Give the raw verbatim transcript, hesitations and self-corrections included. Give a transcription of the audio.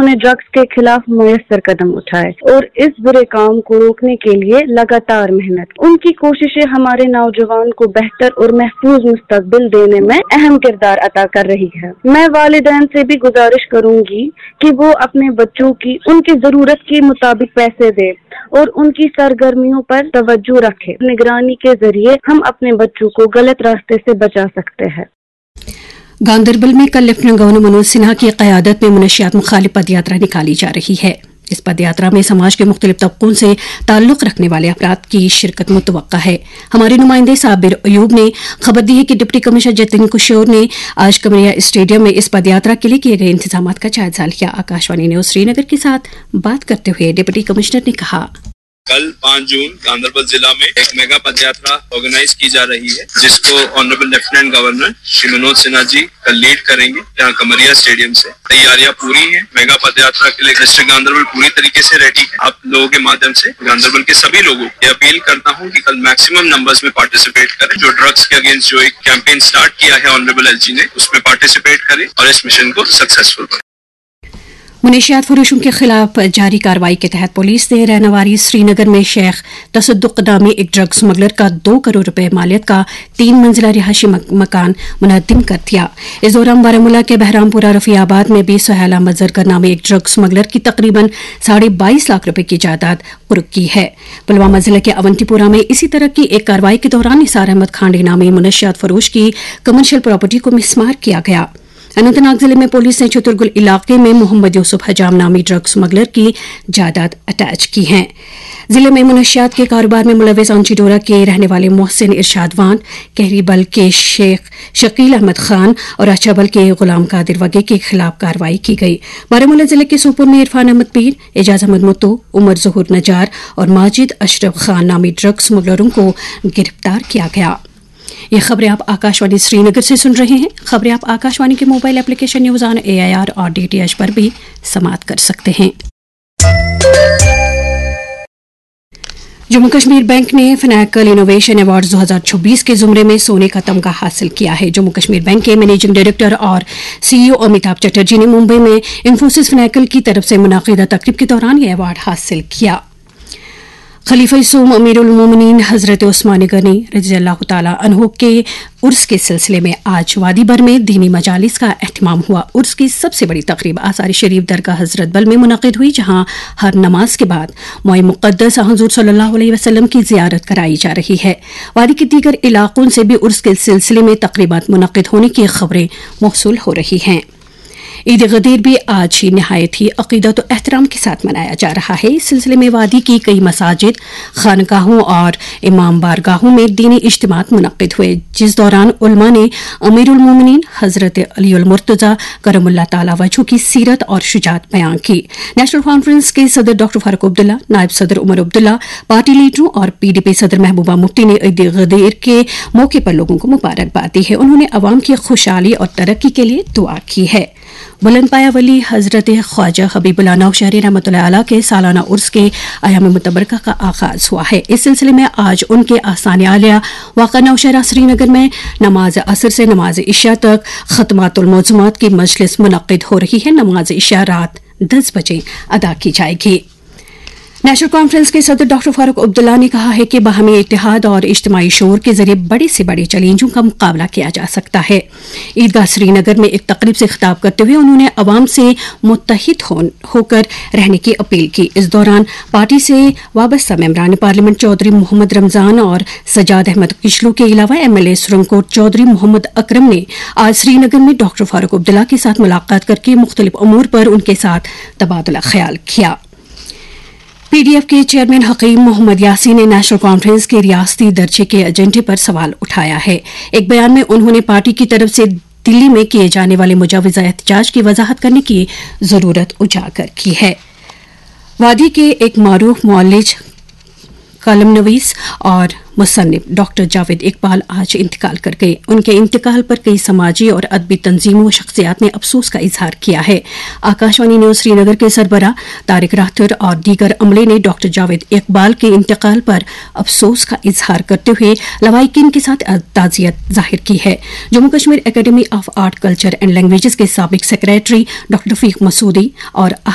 ने ड्रग्स के खिलाफ मुयस्सर कदम उठाए और इस बुरे काम को रोकने के लिए लगातार मेहनत। उनकी कोशिशें हमारे नौजवान को बेहतर और महफूज मुस्तकबिल देने में अहम किरदार अदा कर रही है। मैं वालिदैन से भी गुजारिश करूंगी कि वो अपने बच्चों की उनकी जरूरत के मुताबिक पैसे दे और उनकी सरगर्मियों पर तवज्जो रखे। निगरानी के जरिए हम अपने बच्चों को गलत रास्ते से बचा सकते हैं। गांदरबल में कल लेफ्टिनेंट गवर्नर मनोज सिन्हा की क़यादत में मुनशियात मुखालिफ पद यात्रा निकाली जा रही है। इस पद यात्रा में समाज के मुख्तलिफ तबकों से ताल्लुक रखने वाले अफराद की शिरकत मुतवक्का है। हमारे नुमाइंदे साबिर अयूब ने खबर दी है कि डिप्टी कमिश्नर जतिन किशोर ने आज कमरिया स्टेडियम में इस पद यात्रा के लिए किए गए इंतजाम का जायजा लिया। आकाशवाणी न्यूज श्रीनगर के साथ बात करते हुए डिप्टी कमिश्नर ने कहा, कल पाँच जून गांदरबल जिला में एक मेगा पद यात्रा ऑर्गेनाइज की जा रही है, जिसको honourable lieutenant governor Shri Manoj Sinha ji कल लीड करेंगे यहाँ कमरिया स्टेडियम से। तैयारियां पूरी हैं। मेगा पद यात्रा के लिए डिस्ट्रिक्ट गांदरबल पूरी तरीके से रेडी है। आप लोगों के माध्यम से गांदरबल के सभी लोगों को अपील करता हूँ कि कल मैक्सिमम नंबर्स में पार्टिसिपेट करें। जो ड्रग्स के अगेंस्ट जो एक कैंपेन स्टार्ट किया है ऑनरेबल एलजी ने, उसमें पार्टिसिपेट करें और इस मिशन को सक्सेसफुल करें। मुनशियात फरोशों के खिलाफ जारी कार्रवाई के तहत पुलिस ने रहनवारी श्रीनगर में शेख तसद्दुक नामी एक ड्रग स्मगलर का दो करोड़ रुपए मालियत का तीन मंजिला रिहायशी मकान मुनहद्दिम कर दिया। इस दौरान बारामूला के बहरामपुरा रफियाबाद में भी सुहेल अहमद जरगर नामी एक ड्रग स्मगलर की तकरीबन साढ़े बाईस लाख रुपए की जायदाद कुर्क की है। पुलवामा जिले के अवंतीपुरा में इसी तरह की एक कार्रवाई के दौरान निसार अहमद खांडी नामी मुनशियात फरोश की कमर्शियल प्रॉपर्टी को मिसमार किया गया। अनंतनाग जिले में पुलिस ने चतुरगुल इलाके में मोहम्मद यूसुफ हजाम नामी ड्रग स्मगलर की जायदाद अटैच की है। जिले में मुनशियात के कारोबार में मुलविस अंचीडोरा के रहने वाले मोहसिन इरशाद वान, कहरीबल के शेख शकील अहमद खान और अछाबल के गुलाम कादिर वगे के खिलाफ कार्रवाई की गई। बारामूला जिले के सोपुर में इरफान अहमद पीर, एजाज अहमद मुत्तू, उमर जहूर नजार और माजिद अशरफ खान नामी ड्रग स्मगलरों को गिरफ्तार किया गया। ये खबरें आप आकाशवाणी श्रीनगर से सुन रहे हैं। खबरें आप आकाशवाणी के mobile application news on A I R और डीटीएच पर भी समाअत कर सकते हैं। जम्मू कश्मीर बैंक ने फिनैकल इनोवेशन अवार्ड्स दो हज़ार चौबीस के जुमरे में सोने का तमगा हासिल किया है। जम्मू कश्मीर बैंक के मैनेजिंग डायरेक्टर और सीईओ अमिताभ चटर्जी ने मुंबई में इन्फोसिस फिनैकल की तरफ से मुनाकिदा तकरीब के दौरान यह अवार्ड हासिल किया। खलीफा सोम अमीरुल मोमिनीन हजरत उस्मान गनी रज़ियल्लाहु ताला अन्हु के उर्स के सिलसिले में आज वादी भर में दीनी मजालिस का एहतमाम हुआ। उर्स की सबसे बड़ी तकरीब आसार शरीफ दरगाह हजरत बल में मुनक़िद हुई, जहां हर नमाज के बाद मोए मुक़द्दस हुज़ूर सल्लल्लाहु अलैहि वसल्लम की ज़ियारत कराई जा रही है। वादी के दीगर इलाकों से भी उर्स के सिलसिले में तकरीबात मुनक़िद होने की खबरें मौसूल हो रही हैं। ईद गदीर भी आज ही नहायत ही अक़ीदत और एहतराम के साथ मनाया जा रहा है। इस सिलसिले में वादी की कई मसाजिद, खानगाहों और इमाम बारगाहों में दीनी इज्तिमात मुनक़िद हुए, जिस दौरान उलमा ने अमीरुल मोमिनीन हजरत अलीउल मुर्तज़ा करमुल्लाह ताला वजहू की सीरत और शुजाअत बयान की। नेशनल कॉन्फ्रेंस के सदर डॉक्टर फारूक अब्दुल्ला, नायब सदर उमर अब्दुल्ला, पार्टी लीडरों और पीडीपी सदर महबूबा मुफ्ती ने ईद गदीर के मौके पर लोगों को मुबारकबाद दी है। उन्होंने अवाम की खुशहाली और तरक्की के लिए दुआ की है। बुलंदपाया वली हजरत ख्वाजा हबीबुल्लाह नौशहरी रहमतुल्लाह अलैह के सालाना उर्स के अयाम मुतबरका का आगाज हुआ है। इस सिलसिले में आज उनके आस्थान आलिया वाक़ा नौशहरा श्रीनगर में नमाज असर से नमाज इशा तक खतमातुल मौज़ूमात की मजलिस मुनक़िद हो रही है। नमाज इशा रात दस बजे अदा की जाएगी। नेशनल कॉन्फ्रेंस के सदर डॉक्टर फारूक अब्दुल्ला ने कहा है कि बाहमी इत्तेहाद और इज्तिमाई शोर के जरिए बड़े से बड़े चैलेंजों का मुकाबला किया जा सकता है। ईदगाह श्रीनगर में एक तकरीब से खिताब करते हुए उन्होंने अवाम से मुत्तहिद हो, होकर रहने की अपील की। इस दौरान पार्टी से वाबस्ता मेंबरान पार्लियामेंट चौधरी मोहम्मद रमजान और सजाद अहमद किशलू के अलावा एमएलए सुरंगकोट चौधरी मोहम्मद अकरम ने आज श्रीनगर में डॉक्टर फारूक अब्दुल्ला के साथ मुलाकात करके मुख्तलिफ अमूर पर उनके साथ तबादला ख्याल किया। पीडीएफ के चेयरमैन हकीम मोहम्मद यासीन ने नेशनल कॉन्फ्रेंस के रियासती दर्जे के एजेंडे पर सवाल उठाया है। एक बयान में उन्होंने पार्टी की तरफ से दिल्ली में किए जाने वाले मुजाविजा एहतजाज की वजाहत करने की जरूरत उजागर की है। वादी के एक मारूफ मुअल्लिज, कलम नवीस और मुसन्निफ डॉक्टर जावेद इकबाल आज इंतकाल कर गए। उनके इंतकाल पर कई समाजी और अदबी तंजीमों व शख्सियात ने अफसोस का इजहार किया है। आकाशवाणी न्यूज श्रीनगर के सरबराह तारिक राठौर और दीगर अमले ने डॉक्टर जावेद इकबाल के इंतकाल पर अफसोस का इजहार करते हुए लवाहिकीन के साथ ताज़ियत जाहिर की है। Jammu Kashmir academy of art, culture and languages के साबिक सेक्रेटरी डॉक्टर रफीक मसूदी और